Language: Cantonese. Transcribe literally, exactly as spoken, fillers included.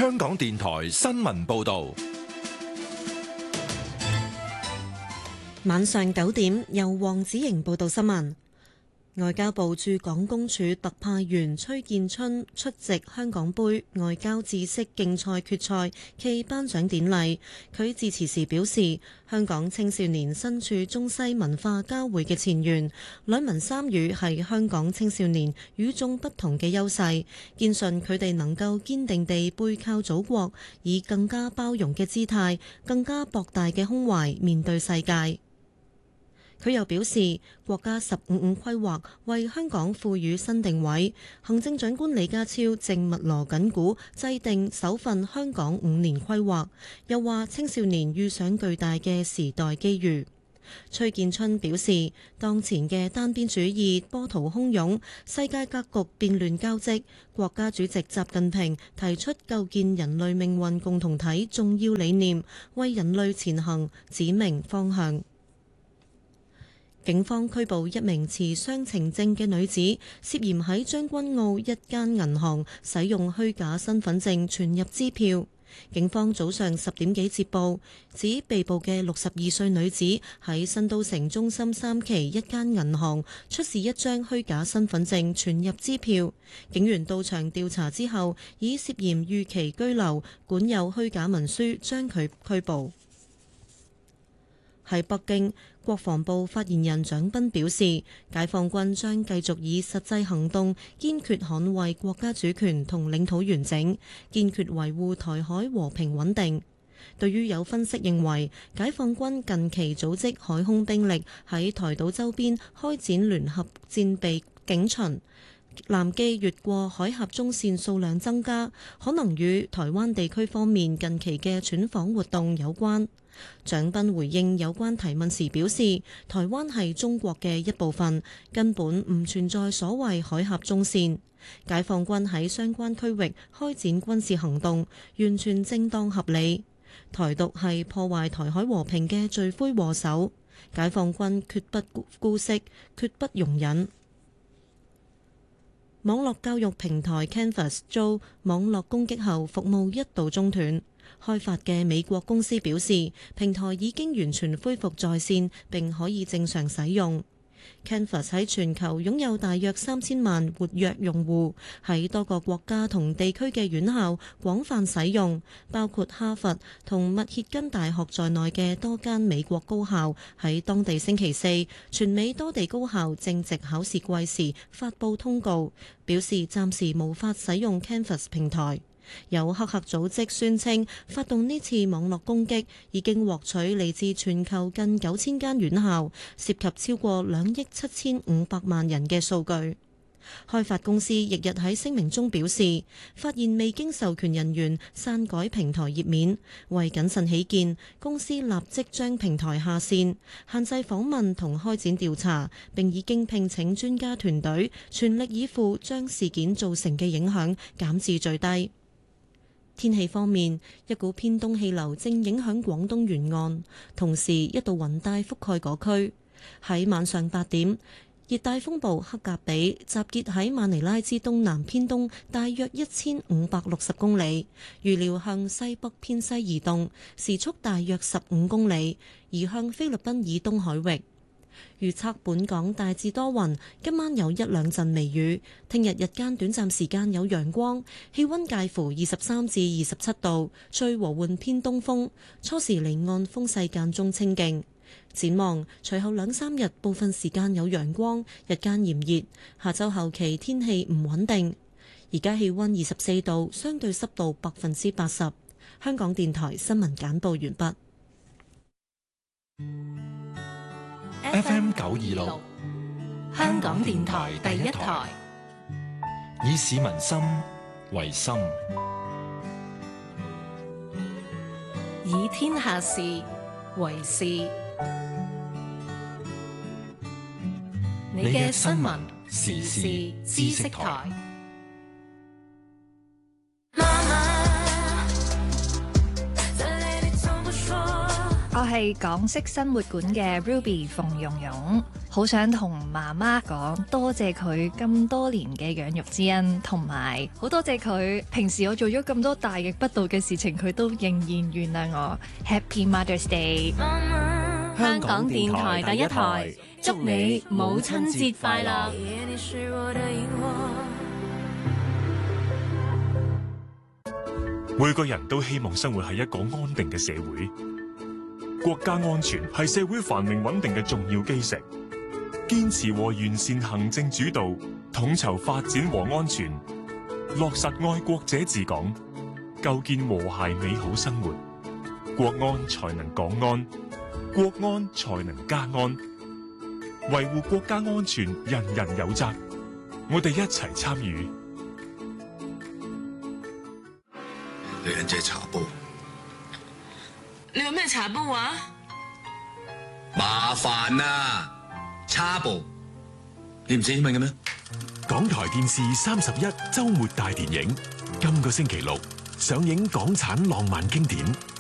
香港電台新聞報道。 晚上九點，由黃子瑩報道新聞。外交部駐港公署特派員崔建春出席香港杯外交知識競賽決賽暨頒獎典禮。佢致辭時表示，香港青少年身處中西文化交匯嘅前沿，兩文三語係香港青少年與眾不同嘅優勢，堅信佢哋能夠堅定地背靠祖國，以更加包容嘅姿態、更加博大嘅胸懷面對世界。佢又表示，國家十五五規劃為香港賦予新定位，行政長官李家超正密鑼緊鼓制定首份香港五年規劃，又話青少年遇上巨大嘅時代機遇。崔建春表示，當前嘅單邊主義波濤洶湧，世界格局變亂交織，國家主席習近平提出構建人類命運共同體重要理念，為人類前行指明方向。警方拘捕一名持雙程證嘅女子，涉嫌喺將軍澳一間銀行使用虛假身份證存入支票。警方早上十點幾接報，指被捕嘅六十二歲女子喺新都城中心三期一間銀行出示一張虛假身份證存入支票。警員到場調查之後，以涉嫌逾期居留、管有虛假文書將佢拘捕。喺北京，國防部發言人蔣斌表示，解放軍將繼續以實際行動堅決捍衛國家主權同領土完整，堅決維護台海和平穩定。對於有分析認為，解放軍近期組織海空兵力喺台島周邊開展聯合戰備警巡，艦機越過海峽中線數量增加，可能與台灣地區方面近期嘅竄訪活動有關。蔣斌回應有關提問時表示，台灣係中國嘅一部分，根本唔存在所謂海峽中線。解放軍喺相關區域開展軍事行動，完全正當合理。台獨係破壞台海和平嘅罪魁禍首，解放軍決不姑息，決不容忍。網絡教育平台 Canvas 遭網絡攻擊後，服務一度中斷。開發嘅美國公司表示，平台已經完全恢復在線，並可以正常使用。Canvas 喺全球擁有大約三千萬活躍用戶，喺多個國家同地區嘅院校廣泛使用，包括哈佛同密歇根大學在內嘅多間美國高校。喺當地星期四，全美多地高校正值考試季時發布通告，表示暫時無法使用 Canvas 平台。有黑客組織宣稱，發動呢次網絡攻擊已經獲取嚟自全球近九千間院校，涉及超過兩億七千五百萬人嘅數據。開發公司翌日喺聲明中表示，發現未經授權人員刪改平台頁面，為謹慎起見，公司立即將平台下線，限制訪問同開展調查，並已經聘請專家團隊，全力以赴將事件造成嘅影響減至最低。天氣方面，一股偏東氣流正影響廣東沿岸，同時一道雲帶覆蓋嗰區。喺晚上八點，熱帶風暴克格比集結喺馬尼拉之東南偏東大約一千五百六十公里，預料向西北偏西移動，時速大約十五公里，移向菲律賓以東海域。預測本港大致多雲，今晚有一兩陣微雨。聽日日間短暫時間有陽光，氣溫介乎二十三至二十七度，吹和緩偏東風。初時離岸風勢間中清勁。展望隨後兩三日部分時間有陽光，日間炎熱。下周後期天氣唔穩定。而家氣溫二十四度，相對濕度百分之八十。香港電台新聞簡報完畢。 F M 九二六， 香港電台第一台， 以市民心為心， 以天下事為事。你嘅新聞時事知識台。 我係港式生活館嘅 Ruby 馮蓉蓉。 好想同媽媽講多謝佢咁多年嘅養育之恩，同埋好多謝佢平時我做咗咁多大逆不道嘅事情，佢都仍然原諒我。Happy Mother's Day！ 香港電台第一台，祝你母親節快樂！ 每個人都希望生活喺一個安定嘅社會，國家安全係社會繁榮穩定嘅重要基石。堅持和完善行政主導，統籌發展和安全，落實愛國者治港，構建和諧美好生活，國安才能港安，國安才能家安。維護國家安全，人人有責，我哋一齊參與。 女人借茶煲， 你有咩茶煲啊？ 麻煩啊！茶煲，你唔知英文嘅咩？ 港台電視三十一周末大電影，今個星期六上映港產浪漫經典《